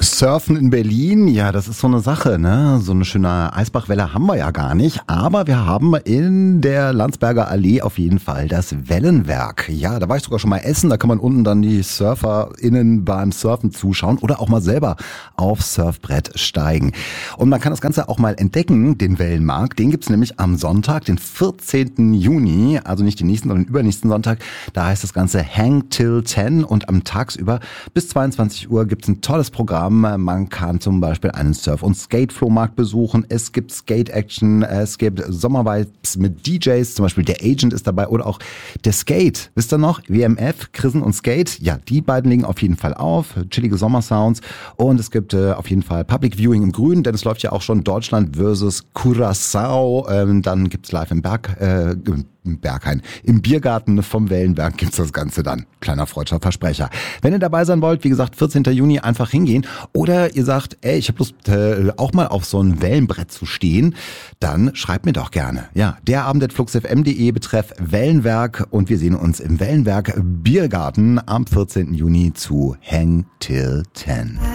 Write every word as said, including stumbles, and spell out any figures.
Surfen in Berlin, ja, das ist so eine Sache, ne? So eine schöne Eisbachwelle haben wir ja gar nicht, aber wir haben in der Landsberger Allee auf jeden Fall das Wellenwerk. Ja, da war ich sogar schon mal essen, da kann man unten dann die SurferInnen beim Surfen zuschauen oder auch mal selber aufs Surfbrett steigen. Und man kann das Ganze auch mal entdecken, den Wellenmarkt, den gibt's nämlich am Sonntag, den vierzehnten Juni, also nicht den nächsten, sondern den übernächsten Sonntag. Da heißt das Ganze Hang Till zehn und am Tagsüber bis zweiundzwanzig Uhr gibt's ein tolles Programm. Man kann zum Beispiel einen Surf- und Skate-Flohmarkt besuchen. Es gibt Skate-Action, es gibt Sommervibes mit D Js, zum Beispiel der Agent ist dabei oder auch der Skate. Wisst ihr noch? W M F, Chrisen und Skate. Ja, die beiden legen auf jeden Fall auf. Chillige Sommersounds. Und es gibt äh, auf jeden Fall Public Viewing im Grün, denn es läuft ja auch schon Deutschland versus Curaçao. Ähm, dann gibt's live im Berg, äh, im Berghain. Im Biergarten vom Wellenberg gibt's das Ganze dann. Kleiner freudscher Versprecher. Wenn ihr dabei sein wollt, wie gesagt, vierzehnten Juni einfach hingehen. Oder ihr sagt, ey, ich habe Lust, äh, auch mal auf so ein Wellenbrett zu stehen, dann schreibt mir doch gerne. Ja, der Abend at fluxfm punkt de betreff Wellenwerk und wir sehen uns im Wellenwerk Biergarten am vierzehnten Juni zu Hang Till zehn.